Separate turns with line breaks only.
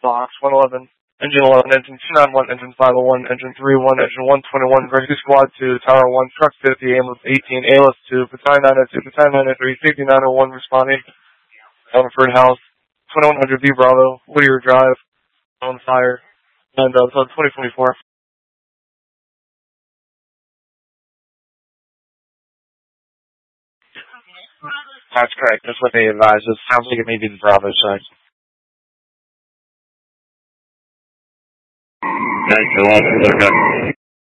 Fox 111, Engine 11, Engine 291, Engine 501, Engine 31, Engine 121, Rescue Squad 2, Tower 1, Truck 50, Ambulance 18, ALS 2, Battalion 902, Battalion 903, Safety 901 responding, Elmford House, 2100 V Bravo, Whittier Drive, on fire, and it's on 2024.
That's correct. That's what they advised. It sounds like it may be the Bravo side.
Thanks a lot.